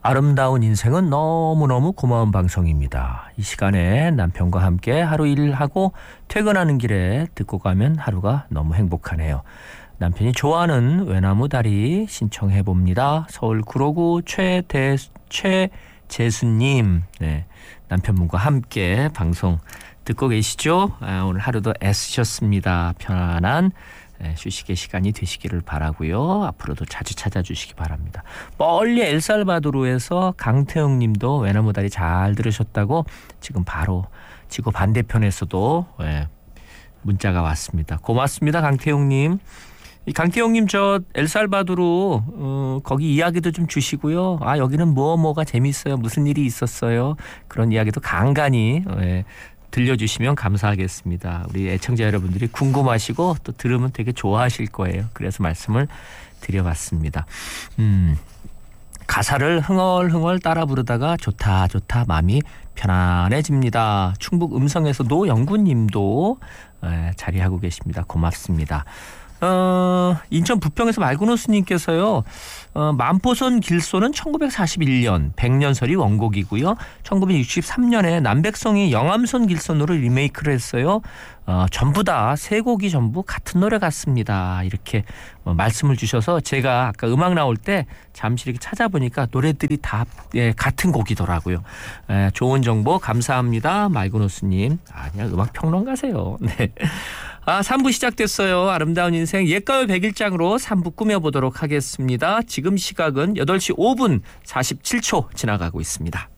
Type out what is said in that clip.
아름다운 인생은 너무너무 고마운 방송입니다. 이 시간에 남편과 함께 하루 일하고 퇴근하는 길에 듣고 가면 하루가 너무 행복하네요. 남편이 좋아하는 외나무다리 신청해봅니다. 서울 구로구 최재수님, 네, 남편분과 함께 방송 듣고 계시죠? 오늘 하루도 애쓰셨습니다. 편안한 휴식의 시간이 되시기를 바라고요. 앞으로도 자주 찾아주시기 바랍니다. 멀리 엘살바도르에서 강태영 님도 외나무다리 잘 들으셨다고 지금 바로 지구 반대편에서도 문자가 왔습니다. 고맙습니다. 강태영 님. 이 강태영 님 저 엘살바도르 거기 이야기도 좀 주시고요. 여기는 뭐가 재밌어요. 무슨 일이 있었어요. 그런 이야기도 간간히 들려주시면 감사하겠습니다. 우리 애청자 여러분들이 궁금하시고 또 들으면 되게 좋아하실 거예요. 그래서 말씀을 드려봤습니다. 가사를 흥얼흥얼 따라 부르다가 좋다 마음이 편안해집니다. 충북 음성에서 노영구님도 자리하고 계십니다. 고맙습니다. 인천 부평에서 말구노스님께서요. 만포선 길소는 1941년 백년설이 원곡이고요. 1963년에 남백성이 영암선 길선으로 리메이크를 했어요. 전부 다 세 곡이 전부 같은 노래 같습니다. 이렇게 말씀을 주셔서 제가 아까 음악 나올 때 잠시 이렇게 찾아보니까 노래들이 다 같은 곡이더라고요. 좋은 정보 감사합니다. 말구노스님. 그냥 음악 평론가세요. 네. 3부 시작됐어요. 아름다운 인생 옛가요 101장으로 3부 꾸며보도록 하겠습니다. 지금 시각은 8시 5분 47초 지나가고 있습니다.